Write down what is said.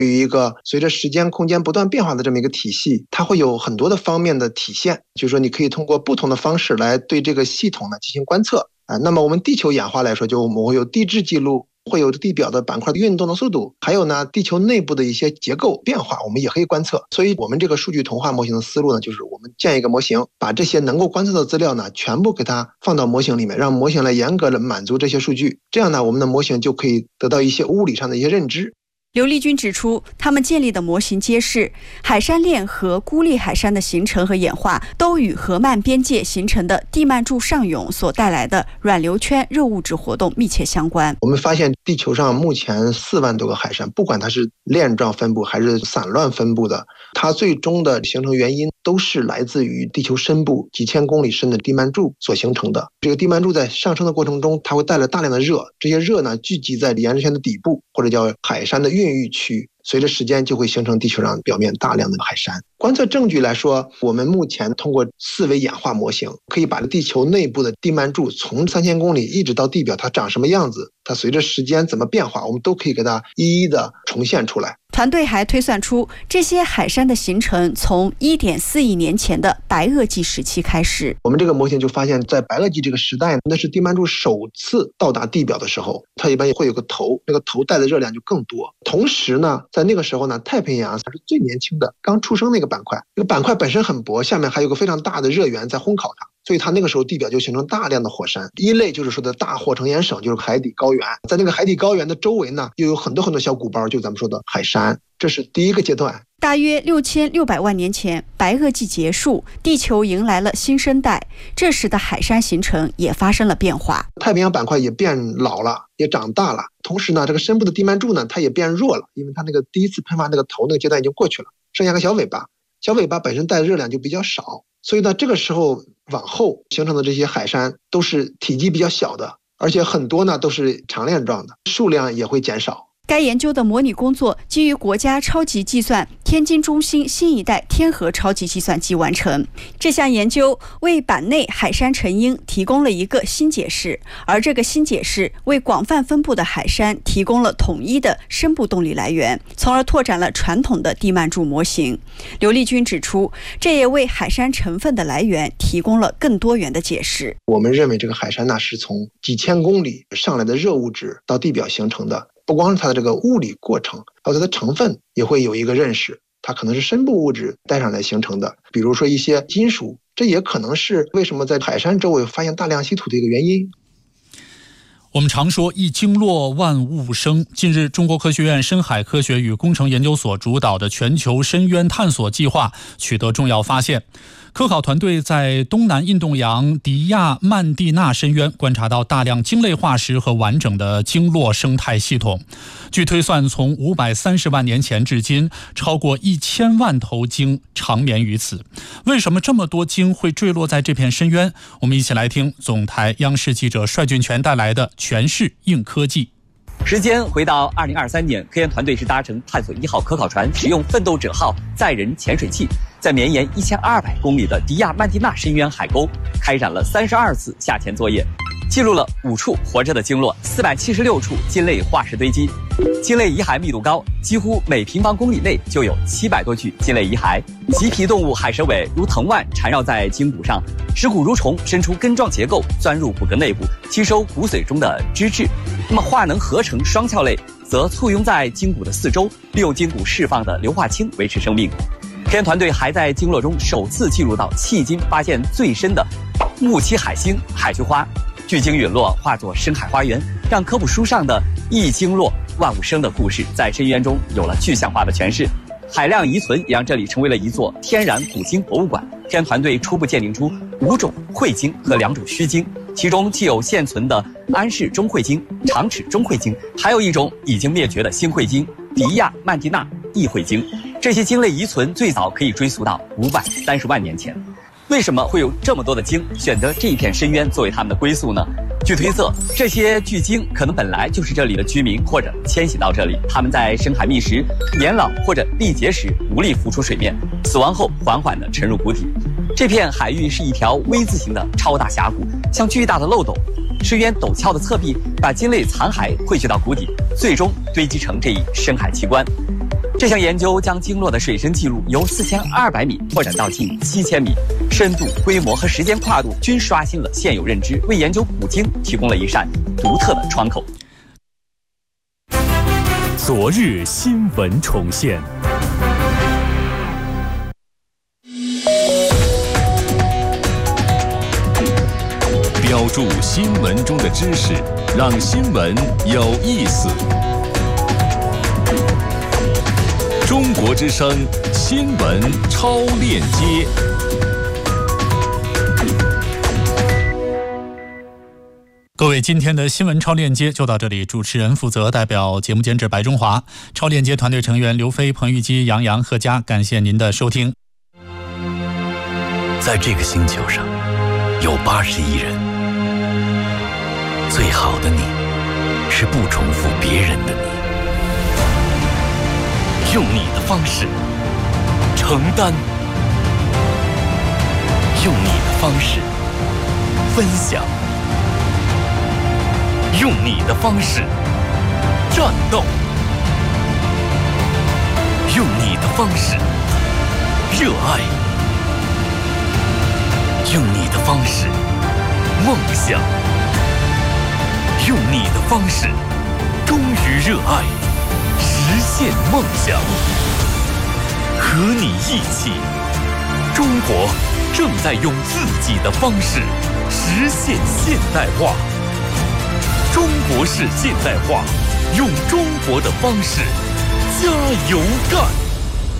于一个随着时间空间不断变化的这么一个体系，它会有很多的方面的体现，就是说你可以通过不同的方式来对这个系统呢进行观测。那么我们地球演化来说，就我们会有地质记录，会有地表的板块的运动的速度，还有呢地球内部的一些结构变化，我们也可以观测。所以我们这个数据同化模型的思路呢，就是我们建一个模型，把这些能够观测的资料呢全部给它放到模型里面，让模型来严格的满足这些数据，这样呢我们的模型就可以得到一些物理上的一些认知。 刘立军指出，他们建立的模型揭示，海山链和孤立海山的形成和演化都与河漫边界形成的地幔柱上涌所带来的软流圈热物质活动密切相关。 我们发现地球上目前4万多个海山，不管它是链状分布还是散乱分布的，它最终的形成原因都是来自于地球深部几千公里深的地幔柱所形成的。这个地幔柱在上升的过程中，它会带来大量的热，这些热呢聚集在岩石圈的底部，或者叫海山的孕育区，随着时间就会形成地球上表面大量的海山。观测证据来说，我们目前通过4维演化模型，可以把地球内部的地幔柱从3000公里一直到地表，它长什么样子，它随着时间怎么变化，我们都可以给它一一的重现出来。 团队还推算出，这些海山的形成从1.4亿年前的白垩纪时期开始。 我们这个模型就发现，在白垩纪这个时代，那是地幔柱首次到达地表的时候，它一般会有个头，那个头带的热量就更多。同时呢，在那个时候呢，太平洋它是最年轻的，刚出生那个板块，这个板块本身很薄，下面还有个非常大的热源在烘烤它，所以它那个时候地表就形成大量的火山。一类就是说的大火成岩省，就是海底高原，在那个海底高原的周围呢，又有很多很多小鼓包，就咱们说的海山。这是第一个阶段。 大约6600万年前，白垩纪结束，地球迎来了新生代，这时的海山形成也发生了变化。 太平洋板块也变老了，也长大了，同时呢，这个深部的地幔柱呢，它也变弱了，因为它那个第一次喷发那个头那个阶段已经过去了，剩下个小尾巴，小尾巴本身带的热量就比较少，所以呢，这个时候往后形成的这些海山都是体积比较小的，而且很多呢都是长链状的，数量也会减少。 该研究的模拟工作基于国家超级计算天津中心新一代天河超级计算机完成。这项研究为板内海山成因提供了一个新解释，而这个新解释为广泛分布的海山提供了统一的深部动力来源，从而拓展了传统的地幔柱模型。刘立军指出，这也为海山成分的来源提供了更多元的解释。 我们认为这个海山呢是从几千公里上来的热物质到地表形成的，不光是它的这个物理过程，还有它的成分也会有一个认识，它可能是深部物质带上来形成的，比如说一些金属，这也可能是为什么在海山周围发现大量稀土的一个原因。 我们常说一经落万物生，近日中国科学院深海科学与工程研究所主导的全球深渊探索计划取得重要发现。科考团队在东南印度洋迪亚曼蒂纳深渊观察到大量鲸类化石和完整的鲸落生态系统。据推算，从530万年前至今，超过1000万头鲸长眠于此。为什么这么多鲸会坠落在这片深渊？我们一起来听总台央视记者帅俊全带来的全市硬科技。 时间回到2023年，科研团队是搭乘探索1号科考船，使用奋斗者号载人潜水器，在绵延1200公里的迪亚曼蒂纳深渊海沟开展了32次下潜作业，记录了5处活着的鲸落，476处鲸类化石堆积。鲸类遗骸密度高，几乎每平方公里内就有700多具鲸类遗骸。棘皮动物海蛇尾如藤蔓缠绕在鲸骨上，食骨蠕虫伸出根状结构，钻入骨骼内部，吸收骨髓中的脂质。那么化能合成双壳类则簇拥在鲸骨的四周，利用鲸骨释放的硫化氢维持生命。科研团队还在鲸落中首次记录到迄今发现最深的木栖海星海菊花。巨鲸陨落化作深海花园，让科普书上的一鲸落万物生的故事在深渊中有了具象化的诠释。海量遗存也让这里成为了一座天然古鲸博物馆。科研团队初步鉴定出5种喙鲸和2种须鲸，其中既有现存的安氏中喙鲸、长齿中喙鲸，还有一种已经灭绝的新喙鲸迪亚曼蒂纳异喙鲸。这些鲸类遗存最早可以追溯到530万年前。为什么会有这么多的鲸选择这一片深渊作为它们的归宿呢？据推测，这些巨鲸可能本来就是这里的居民，或者迁徙到这里。它们在深海觅食、年老或者历劫时无力浮出水面，死亡后缓缓地沉入骨体。这片海域是一条 V 字形的超大峡谷，像巨大的漏斗。深渊陡峭的侧壁把鲸类残骸汇聚到谷底，最终堆积成这一深海奇观。 这项研究将经络的水深记录由4200米拓展到近7000米，深度、规模和时间跨度均刷新了现有认知，为研究古经提供了一扇独特的窗口。 昨日新闻重现。 标注新闻中的知识，让新闻有意思。中国之声新闻超链接。 各位，今天的新闻超链接就到这里。主持人负责，代表节目监制白中华，超链接团队成员刘飞、彭玉基、杨洋、贺佳，感谢您的收听。 在这个星球上，有80亿人，最好的你，是不重复别人的你。用你的方式承担，用你的方式分享，用你的方式战斗，用你的方式热爱，用你的方式梦想，用你的方式忠于热爱，实现梦想。和你一起，中国正在用自己的方式实现现代化。中国式现代化，用中国的方式加油干！